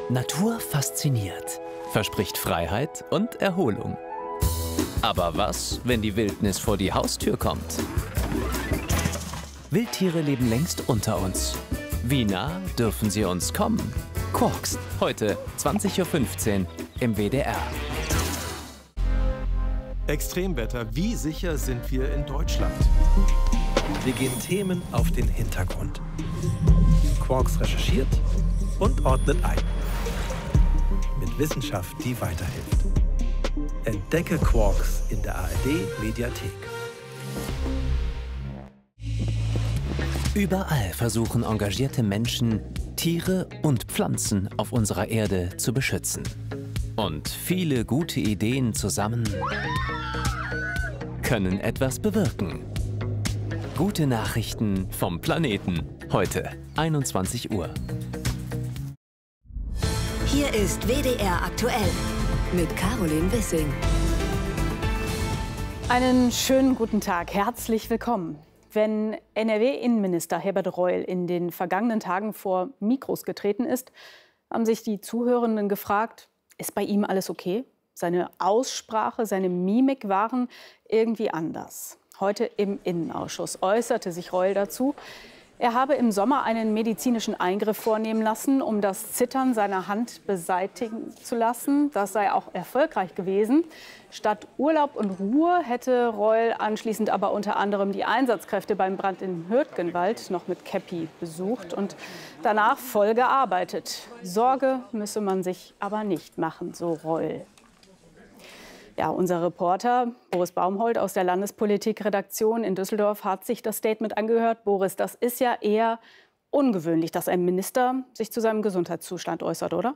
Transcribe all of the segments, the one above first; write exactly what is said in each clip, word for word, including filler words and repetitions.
Natur fasziniert, verspricht Freiheit und Erholung. Aber was, wenn die Wildnis vor die Haustür kommt? Wildtiere leben längst unter uns. Wie nah dürfen sie uns kommen? Quarks, heute zwanzig Uhr fünfzehn im W D R. Extremwetter, wie sicher sind wir in Deutschland? Wir gehen Themen auf den Hintergrund. Quarks recherchiert und ordnet ein. Mit Wissenschaft, die weiterhilft. Entdecke Quarks in der A R D-Mediathek. Überall versuchen engagierte Menschen, Tiere und Pflanzen auf unserer Erde zu beschützen. Und viele gute Ideen zusammen können etwas bewirken. Gute Nachrichten vom Planeten. Heute, einundzwanzig Uhr. Hier ist W D R aktuell mit Caroline Wissing. Einen schönen guten Tag, herzlich willkommen. Wenn N R W-Innenminister Herbert Reul in den vergangenen Tagen vor Mikros getreten ist, haben sich die Zuhörenden gefragt, ist bei ihm alles okay? Seine Aussprache, seine Mimik waren irgendwie anders. Heute im Innenausschuss äußerte sich Reul dazu, er habe im Sommer einen medizinischen Eingriff vornehmen lassen, um das Zittern seiner Hand beseitigen zu lassen. Das sei auch erfolgreich gewesen. Statt Urlaub und Ruhe hätte Reul anschließend aber unter anderem die Einsatzkräfte beim Brand in Hürtgenwald noch mit Käppi besucht und danach voll gearbeitet. Sorge müsse man sich aber nicht machen, so Reul. Ja, unser Reporter Boris Baumhold aus der Landespolitik-Redaktion in Düsseldorf hat sich das Statement angehört. Boris, das ist ja eher ungewöhnlich, dass ein Minister sich zu seinem Gesundheitszustand äußert, oder?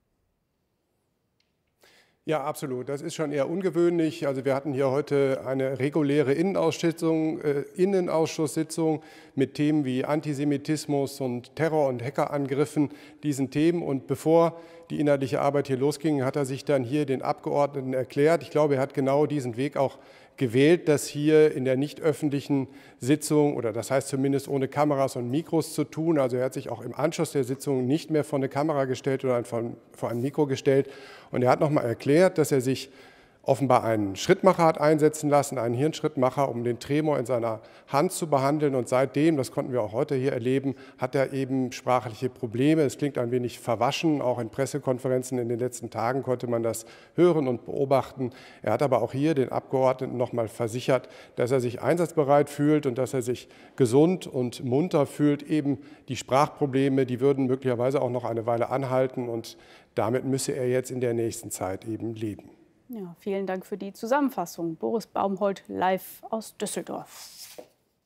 Ja, absolut. Das ist schon eher ungewöhnlich. Also wir hatten hier heute eine reguläre Innenausschusssitzung, äh, Innenausschusssitzung mit Themen wie Antisemitismus und Terror- und Hackerangriffen, diesen Themen. Und bevor die inhaltliche Arbeit hier losging, hat er sich dann hier den Abgeordneten erklärt. Ich glaube, er hat genau diesen Weg auch gewählt, das hier in der nicht öffentlichen Sitzung, oder das heißt zumindest ohne Kameras und Mikros zu tun. Also er hat sich auch im Anschluss der Sitzung nicht mehr vor eine Kamera gestellt oder vor ein Mikro gestellt. Und er hat noch mal erklärt, dass er sich offenbar einen Schrittmacher hat einsetzen lassen, einen Hirnschrittmacher, um den Tremor in seiner Hand zu behandeln. Und seitdem, das konnten wir auch heute hier erleben, hat er eben sprachliche Probleme. Es klingt ein wenig verwaschen. Auch in Pressekonferenzen in den letzten Tagen konnte man das hören und beobachten. Er hat aber auch hier den Abgeordneten noch mal versichert, dass er sich einsatzbereit fühlt und dass er sich gesund und munter fühlt. Eben die Sprachprobleme, die würden möglicherweise auch noch eine Weile anhalten. Und damit müsse er jetzt in der nächsten Zeit eben leben. Ja, vielen Dank für die Zusammenfassung. Boris Baumhold live aus Düsseldorf.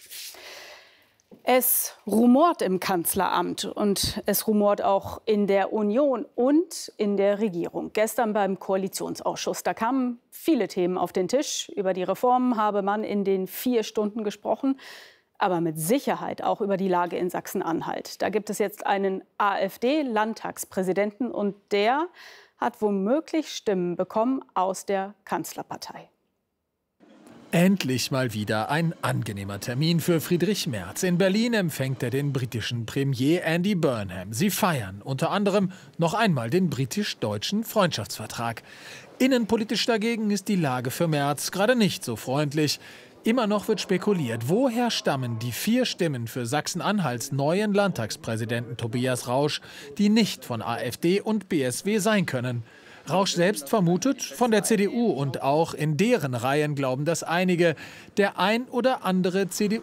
Es rumort im Kanzleramt und es rumort auch in der Union und in der Regierung. Gestern beim Koalitionsausschuss, da kamen viele Themen auf den Tisch. Über die Reformen habe man in den vier Stunden gesprochen, aber mit Sicherheit auch über die Lage in Sachsen-Anhalt. Da gibt es jetzt einen AfD-Landtagspräsidenten und der hat womöglich Stimmen bekommen aus der Kanzlerpartei. Endlich mal wieder ein angenehmer Termin für Friedrich Merz. In Berlin empfängt er den britischen Premier Andy Burnham. Sie feiern unter anderem noch einmal den britisch-deutschen Freundschaftsvertrag. Innenpolitisch dagegen ist die Lage für Merz gerade nicht so freundlich. Immer noch wird spekuliert, woher stammen die vier Stimmen für Sachsen-Anhalts neuen Landtagspräsidenten Tobias Rausch, die nicht von AfD und B S W sein können. Rausch selbst vermutet von der C D U und auch in deren Reihen glauben das einige. Der ein oder andere C D